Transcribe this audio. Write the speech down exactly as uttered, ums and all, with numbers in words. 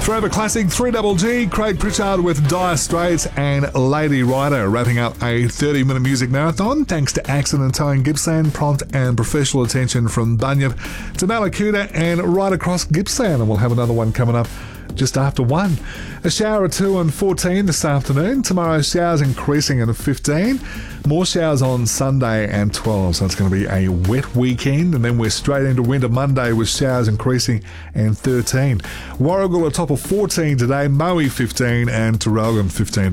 Forever Classic, three Double G, Craig Pritchard with Dire Straits and Lady Rider, wrapping up a thirty-minute music marathon thanks to Accident Towing Gippsland, prompt and professional attention from Bunyip to Malakuta and right across Gippsland. And we'll have another one coming up just after one. A shower or two on fourteen this afternoon. Tomorrow, showers increasing at fifteen. More showers on Sunday and twelve, so it's going to be a wet weekend. And then we're straight into winter Monday with showers increasing and thirteen. Warragul a top of fourteen today, Moe fifteen and Terrelgan fifteen.